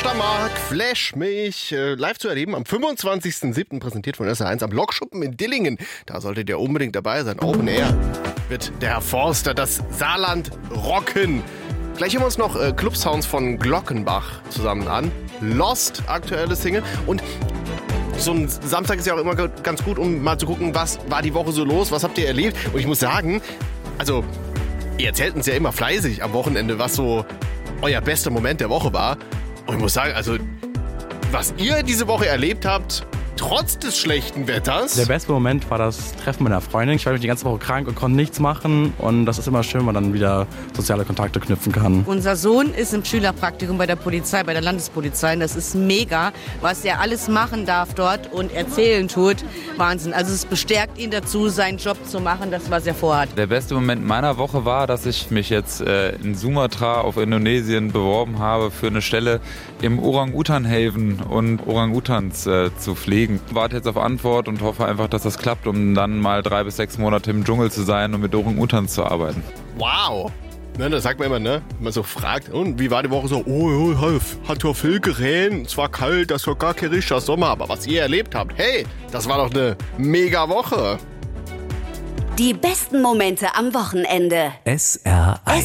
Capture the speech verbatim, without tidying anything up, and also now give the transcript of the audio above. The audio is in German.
Ostermark, Flash mich äh, live zu erleben am fünfundzwanzigsten siebten präsentiert von S R eins am Lokschuppen in Dillingen. Da solltet ihr unbedingt dabei sein. Open Air wird der Herr Forster das Saarland rocken. Gleich hören wir uns noch äh, Clubsounds von Glockenbach zusammen an. Lost, aktuelle Single. Und so ein Samstag ist ja auch immer ganz gut, um mal zu gucken, was war die Woche so los, was habt ihr erlebt. Und ich muss sagen, also ihr erzählt uns ja immer fleißig am Wochenende, was so euer bester Moment der Woche war. Und ich muss sagen, also was ihr diese Woche erlebt habt, trotz des schlechten Wetters. Der beste Moment war das Treffen mit einer Freundin. Ich war die ganze Woche krank und konnte nichts machen. Und das ist immer schön, wenn man dann wieder soziale Kontakte knüpfen kann. Unser Sohn ist im Schülerpraktikum bei der Polizei, bei der Landespolizei. Und das ist mega, was er alles machen darf dort und erzählen tut. Wahnsinn. Also es bestärkt ihn dazu, seinen Job zu machen, das was er vorhat. Der beste Moment meiner Woche war, dass ich mich jetzt äh, in Sumatra auf Indonesien beworben habe für eine Stelle im Orang-Utan-Haven und Orang-Utans äh, zu pflegen. Warte jetzt auf Antwort und hoffe einfach, dass das klappt, um dann mal drei bis sechs Monate im Dschungel zu sein und mit Orang-Utans zu arbeiten. Wow! Ne, das sagt man immer, ne? Wenn man so fragt, und wie war die Woche so? Oh, oh hat ja viel geregnet, es war kalt, das war gar kein richtiger Sommer. Aber was ihr erlebt habt, hey, das war doch eine mega Woche. Die besten Momente am Wochenende. S R eins